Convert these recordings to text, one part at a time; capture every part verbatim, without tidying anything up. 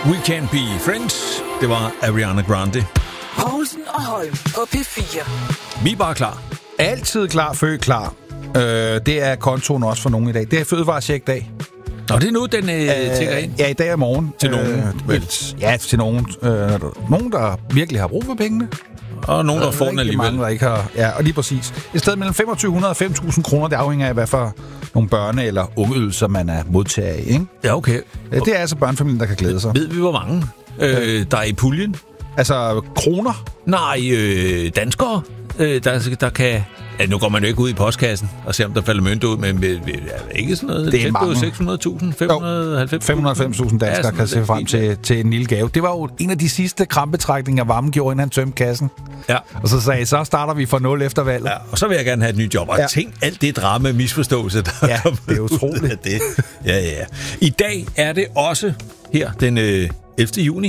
We Can't Be Friends. Det var Ariana Grande. Poulsen og Holm på P fire. Vi er bare klar. Altid klar, født klar. Øh, det er kontoen også for nogen i dag. Det er fødevarecheck-dag. Nå, det er nu, den øh, tækker ind. Ja, i dag og morgen. Til nogen. Øh, ja, til nogen. Øh, nogen, der virkelig har brug for pengene. Og nogen, der, der får den alligevel. Mange, der ikke har. Ja, og lige præcis. Et sted mellem to hundrede og fem tusind kroner, det afhænger af, hvad for nogle børne- eller ungeydelser, man er modtager af, ikke? Ja, okay. Det er altså børnefamilien, der kan glæde sig. Ved vi, hvor mange øh, der er i puljen? Altså, kroner? Nej, øh, danskere, øh, der, der kan... Ja, nu går man jo ikke ud i postkassen og ser, om der falder mønt ud, men er ikke sådan noget... Det er mange. seks hundrede tusind, fem hundrede og halvfems tusind. fem hundrede og halvfems tusind danskere ja, kan se frem til, til en lille gave. Det var jo en af de sidste krampetrækninger, Vammen gjorde, inden han tømte kassen. Ja. Og så sagde så starter vi fra nul efter valget. Ja, og så vil jeg gerne have et nyt job. Og ja. Tænk alt det drama misforståelse, der ja, det er utroligt. det. Ja, ja, ja. I dag er det også her, den øh, ellevte juni.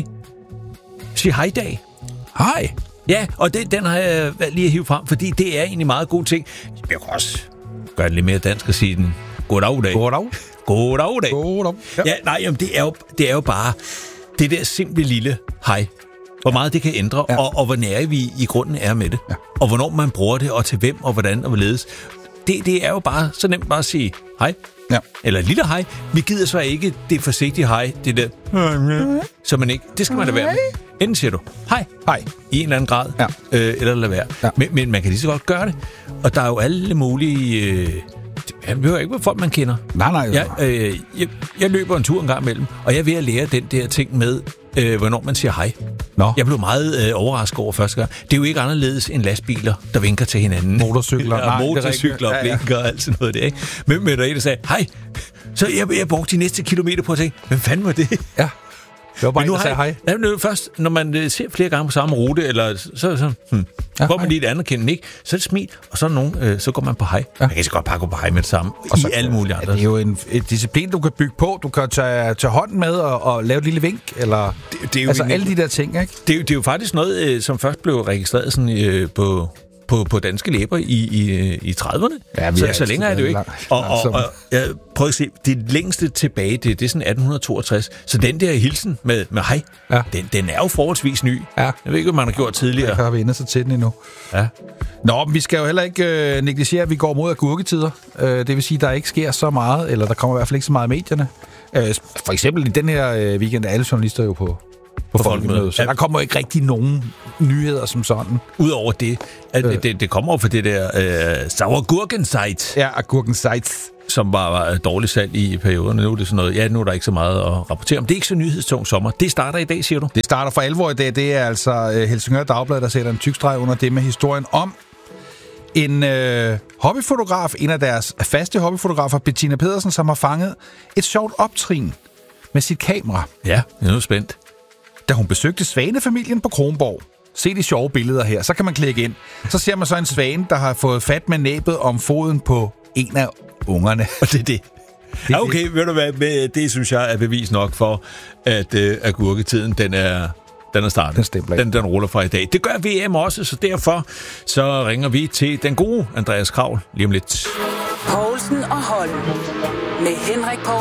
Sig hej-dag. Hej. Ja, og det, den har jeg valgt lige at hive frem, fordi det er egentlig meget god ting. Jeg kan også gøre det lidt mere dansk og sige den. Goddag. Goddag. Goddag. Goddag. Ja, ja nej, jamen, det, er jo, det er jo bare det der simple lille hej. Hvor meget det kan ændre, ja. og, og hvor nære vi i grunden er med det. Ja. Og hvornår man bruger det, og til hvem, og hvordan, og hvorledes. Det, det er jo bare så nemt bare at sige hej. Ja. Eller lille hej. Vi gider så ikke det forsigtige hej, det der, så man ikke, det skal man da være med. Enten siger du hej, hej, i en eller anden grad, ja. øh, eller lade være. Ja. Men, men man kan lige så godt gøre det. Og der er jo alle mulige... Øh, jeg behøver ikke være folk, man kender. Nej, nej. Jeg, øh, jeg, jeg løber en tur en gang imellem, og jeg er ved at lære den der ting med, øh, hvornår man siger hej. Nå. Jeg blev meget øh, overrasket over første gang. Det er jo ikke anderledes end lastbiler, der vinker til hinanden. Motorcykler. Ja, nej, motorcykler og blinker og alt sådan noget der, ikke? Men, men der er en, der sagde, hej. Så jeg, jeg brugte de næste kilometer på at tænke, hvem fanden var det? Ja. Det var bare en, der sagde hej. Ja, nu, først, når man ser flere gange på samme rute, eller så, så hmm, ja, får man lige et anerkendende, ikke? Så er det smil, og så er nogen, øh, så går man på hej. Ja. Man kan så godt bare gå på hej med det samme, og så, i alle mulige andre. Det er jo en et disciplin, du kan bygge på. Du kan tage, tage hånden med og, og lave et lille vink, eller... Det, det er jo altså en, alle de der ting, ikke? Det er, det er jo faktisk noget, øh, som først blev registreret sådan, øh, på... På, på danske læber i, i, i trediverne. Ja, så, så længere er det jo ikke. Og, og, og jeg prøver at se, det længste tilbage, det, det er sådan atten toogtres. Så den der hilsen med, med hej, ja. den, den er jo forholdsvis ny. Ja. Jeg ved ikke, hvad man har gjort tidligere. Jeg har vi inde så til den endnu. Ja. Nå, men vi skal jo heller ikke øh, negligere, at vi går mod agurketider. Øh, det vil sige, at der ikke sker så meget, eller der kommer i hvert fald ikke så meget i medierne. Øh, for eksempel i den her øh, weekend er alle journalister jo på... på folkemødet. Så ja. Der kommer ikke rigtig nogen nyheder som sådan. Udover det, at øh. det, det kommer over for det der øh, Sauergurken-site. Ja, Agurken-sites. Som var, var dårligt salg i perioden. Nu er det sådan noget, ja, nu er der ikke så meget at rapportere om. Det er ikke så nyhedstung sommer. Det starter i dag, siger du? Det starter for alvor i dag. Det er altså Helsingør Dagblad, der sætter en tyk streg under det med historien om en øh, hobbyfotograf, en af deres faste hobbyfotografer, Bettina Pedersen, som har fanget et sjovt optrin med sit kamera. Ja, jeg er nu spændt. Da hun besøgte svanefamilien på Kronborg. Se de sjove billeder her, så kan man klikke ind. Så ser man så en svane, der har fået fat med næbet om foden på en af ungerne. Og det er det. det ja, okay, det. Ved du hvad, det synes jeg er bevis nok for, at uh, agurketiden, den er, den er startet. Den, den, den ruller fra i dag. Det gør V M også, så derfor så ringer vi til den gode Andreas Kraul lige om lidt. Poulsen og Holm med Henrik Poulsen.